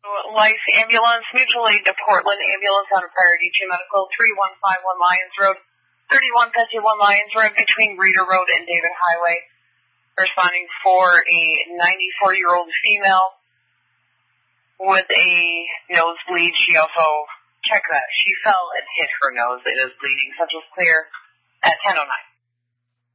Life Ambulance, Mutual Aid to Portland Ambulance on a Priority 2 Medical, 3151 Lyons Road, 3151 Lyons Road between Reeder Road and David Highway. Responding for a 94-year-old female with a nosebleed. She also, check that, she fell and hit her nose. It is bleeding. Central's clear at 10:09.